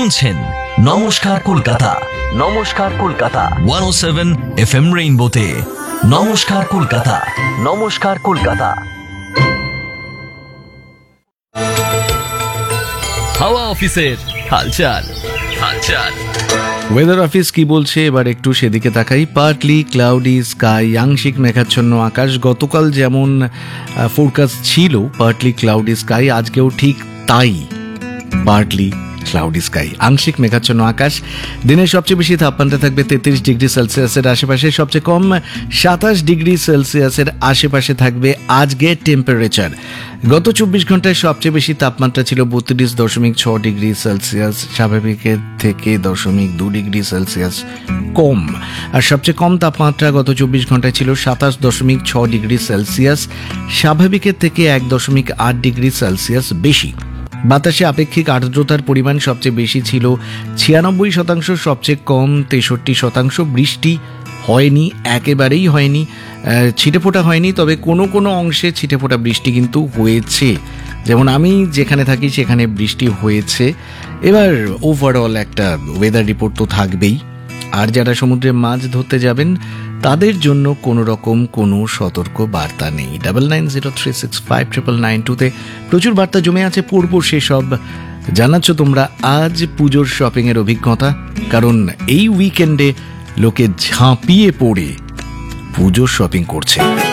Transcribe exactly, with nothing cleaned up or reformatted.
শুনছেন নমস্কার কলকাতা, নমস্কার কলকাতা ওয়ান ও সেভেন এফ এম রেইনবোতে। নমস্কার কলকাতা, নমস্কার কলকাতা। হাওয়া অফিসের হালচাল হালচাল ওয়েদার অফিস কি বলছে এবার একটু সেদিকে তাকাই। পার্টলি ক্লাউডি স্কাই, আংশিক মেঘাচ্ছন্ন আকাশ। গতকাল যেমন ফোরকাস্ট ছিল পার্টলি ক্লাউডি স্কাই, আজকেও ঠিক তাই, পার্টলি ক্লাউডি স্কাই, আংশিক মেঘাচ্ছন্ন আকাশ। দিনের সবচেয়ে বেশি তাপমাত্রা থাকবে তেত্রিশ ডিগ্রি সেলসিয়াসের আশেপাশে, সবচেয়ে কম সাতাশ ডিগ্রি সেলসিয়াসের আশেপাশে থাকবে আজকের টেম্পারেচার। গত চব্বিশ ঘন্টায় সবচেয়ে বেশি তাপমাত্রা ছিল বত্রিশ দশমিক ছ ডিগ্রি সেলসিয়াস, স্বাভাবিকের থেকে দশমিক দু ডিগ্রি সেলসিয়াস কম। আর সবচেয়ে কম তাপমাত্রা গত চব্বিশ ঘন্টায় ছিল সাতাশ দশমিক ছ ডিগ্রি সেলসিয়াস, স্বাভাবিকের থেকে এক দশমিক আট ডিগ্রি সেলসিয়াস বেশি। বাতাসে আপেক্ষিক আর্দ্রতার পরিমাণ সবচেয়ে বেশি ছিল ছিয়ানব্বই শতাংশ, সবচেয়ে কম তেষট্টি শতাংশ। বৃষ্টি হয়নি, একেবারেই হয়নি, ছিটেফোঁটা হয়নি, তবে কোনো কোনো অংশে ছিটেফোঁটা বৃষ্টি কিন্তু হয়েছে। যেমন আমি যেখানে থাকি সেখানে বৃষ্টি হয়েছে। এবার ওভারঅল একটা ওয়েদার রিপোর্ট তো থাকবেই। আর যারা সমুদ্রে মাছ ধরতে যাবেন তাদের জন্য কোনো রকম কোনো সতর্ক বার্তা নেই। Double nine zero three six five triple nine টুতে প্রচুর বার্তা জমে আছে, পড়বো সেসব। জানাচ্ছ তোমরা আজ পুজোর শপিংয়ের অভিজ্ঞতা, কারণ এই উইকেন্ডে লোকে ঝাঁপিয়ে পড়ে পুজোর শপিং করছে।